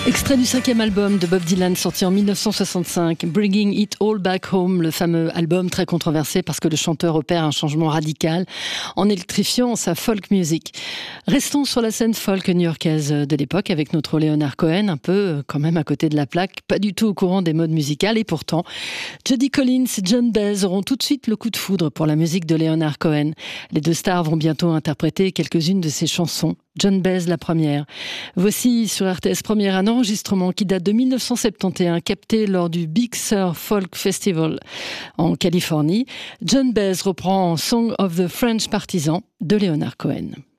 Extrait du 5e album de Bob Dylan sorti en 1965, Bringing It All Back Home, le fameux album très controversé parce que le chanteur opère un changement radical en électrifiant sa folk music. Restons sur la scène folk new-yorkaise de l'époque avec notre Leonard Cohen, un peu quand même à côté de la plaque, pas du tout au courant des modes musicales et pourtant, Judy Collins et John Baez auront tout de suite le coup de foudre pour la musique de Leonard Cohen. Les deux stars vont bientôt interpréter quelques-unes de ses chansons. John Baez la première. Voici sur RTS Première un enregistrement qui date de 1971, capté lors du Big Sur Folk Festival en Californie. John Baez reprend Song of the French Partisan de Leonard Cohen.